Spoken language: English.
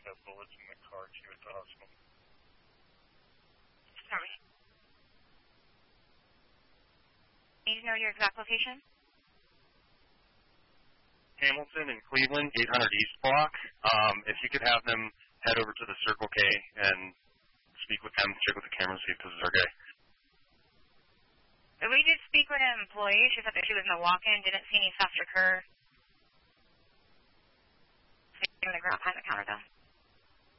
had bullets in the car too at the hospital. Sorry. Need to know your exact location? Hamilton and Cleveland, 800 East Block. If you could have them head over to the Circle K and speak with them, check with the camera, see if this is okay. We did speak with an employee. She said that she was in the walk-in, didn't see any theft occur. I'm going to grab behind the counter, though.